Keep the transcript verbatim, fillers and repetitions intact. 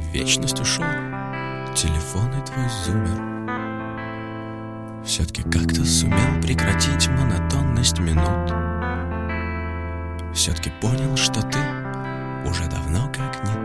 вечность ушел, телефон и твой зумер. Все-таки как-то сумел прекратить монотонность минут. Все-таки понял, что ты уже давно как не